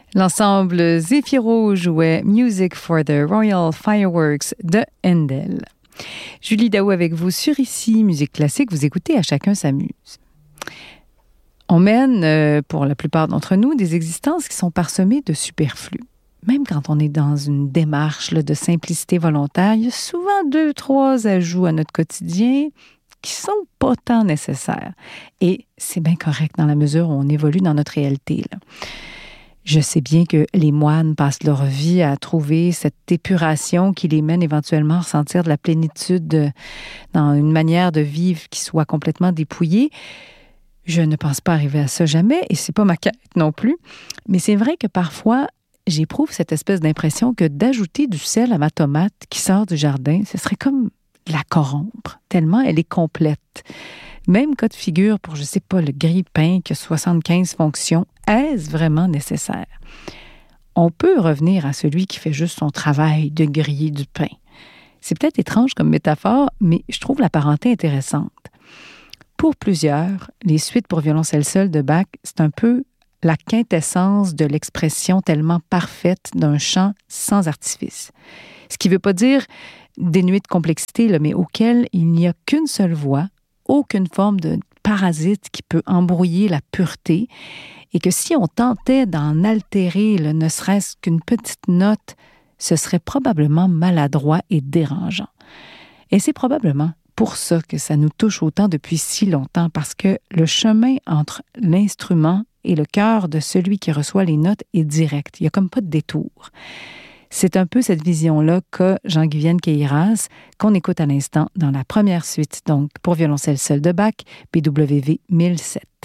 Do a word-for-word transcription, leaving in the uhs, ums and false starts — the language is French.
L'ensemble Zéphiro jouait Music for the Royal Fireworks de Handel. Julie Daou avec vous sur Ici, Musique classique. Vous écoutez À chacun s'amuse. On mène, euh, pour la plupart d'entre nous, des existences qui sont parsemées de superflu. Même quand on est dans une démarche là, de simplicité volontaire, il y a souvent deux, trois ajouts à notre quotidien qui sont pas tant nécessaires. Et c'est bien correct dans la mesure où on évolue dans notre réalité, là. Je sais bien que les moines passent leur vie à trouver cette épuration qui les mène éventuellement à ressentir de la plénitude dans une manière de vivre qui soit complètement dépouillée. Je ne pense pas arriver à ça jamais et c'est pas ma quête non plus. Mais c'est vrai que parfois, j'éprouve cette espèce d'impression que d'ajouter du sel à ma tomate qui sort du jardin, ce serait comme la corrompre, tellement elle est complète. Même cas de figure pour, je sais pas, le grille-pain qui a soixante-quinze fonctions, est-ce vraiment nécessaire? On peut revenir à celui qui fait juste son travail de griller du pain. C'est peut-être étrange comme métaphore, mais je trouve la parenté intéressante. Pour plusieurs, les suites pour violoncelle seul de Bach, c'est un peu la quintessence de l'expression tellement parfaite d'un chant sans artifice. Ce qui ne veut pas dire dénué de complexité, là, mais auquel il n'y a qu'une seule voix, aucune forme de parasite qui peut embrouiller la pureté, et que si on tentait d'en altérer là, ne serait-ce qu'une petite note, ce serait probablement maladroit et dérangeant. Et c'est probablement pour ça que ça nous touche autant depuis si longtemps, parce que le chemin entre l'instrument et le cœur de celui qui reçoit les notes est direct. Il n'y a comme pas de détour. C'est un peu cette vision-là qu'a Jean-Guyvienne Queyras, qu'on écoute à l'instant dans la première suite, donc pour violoncelle seul de Bach, B W V mille sept.